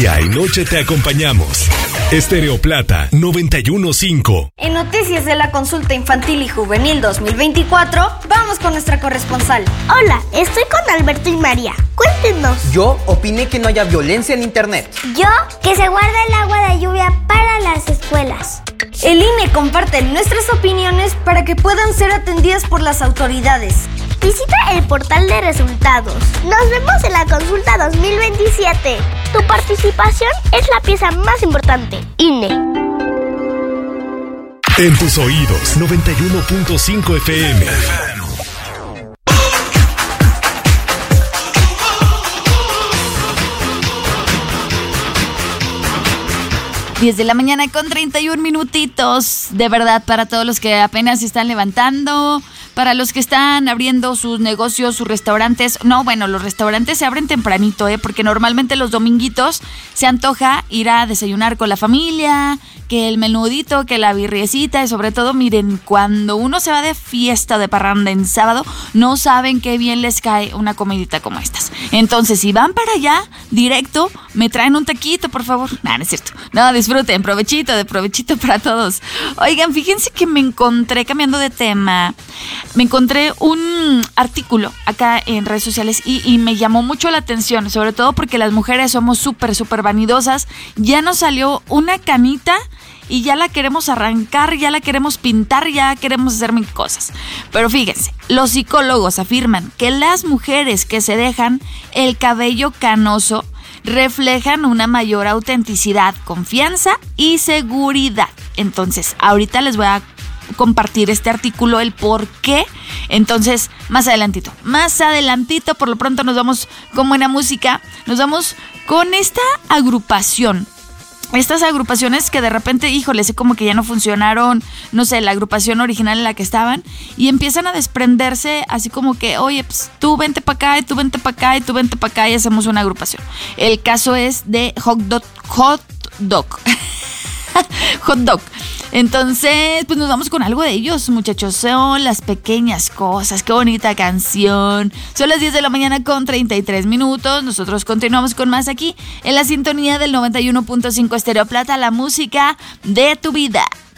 Día y noche te acompañamos. Estéreo Plata 91.5. En noticias de la consulta infantil y juvenil 2024, vamos con nuestra corresponsal. Hola, estoy con Alberto y María. Cuéntenos. Yo opiné que no haya violencia en internet. Yo, que se guarda el agua de lluvia para las escuelas. El INE comparte nuestras opiniones para que puedan ser atendidas por las autoridades. Visita el portal de resultados. Nos vemos en la consulta 2027. Tu participación es la pieza más importante. INE. En tus oídos, 91.5 FM. 10 de la mañana con 31 minutitos. De verdad, para todos los que apenas se están levantando, para los que están abriendo sus negocios, sus restaurantes. No, bueno, los restaurantes se abren tempranito, porque normalmente los dominguitos se antoja ir a desayunar con la familia, que el menudito, que la birriecita, y sobre todo, miren, cuando uno se va de fiesta de parranda en sábado, no saben qué bien les cae una comidita como estas. Entonces, si van para allá, directo, me traen un taquito, por favor. No es cierto. No, disfruten, provechito para todos. Oigan, fíjense que me encontré, cambiando de tema, me encontré un artículo acá en redes sociales y me llamó mucho la atención, sobre todo porque las mujeres somos súper vanidosas. Ya nos salió una canita y ya la queremos arrancar, ya la queremos pintar, ya queremos hacer mil cosas. Pero fíjense, los psicólogos afirman que las mujeres que se dejan el cabello canoso reflejan una mayor autenticidad, confianza y seguridad. Entonces, ahorita les voy a compartir este artículo, el por qué. Entonces, más adelantito, por lo pronto nos vamos con buena música. Nos vamos con esta agrupación. Estas agrupaciones que de repente, híjole, sé como que ya no funcionaron, no sé, la agrupación original en la que estaban, y empiezan a desprenderse así como que, oye, pues tú vente para acá, y tú vente para acá, y tú vente para acá, y hacemos una agrupación. El caso es de Hot Dog. Entonces, pues nos vamos con algo de ellos, muchachos. Son Las Pequeñas Cosas. Qué bonita canción. Son las 10 de la mañana con 33 minutos. Nosotros continuamos con más aquí en la sintonía del 91.5 Estéreo Plata, la música de tu vida.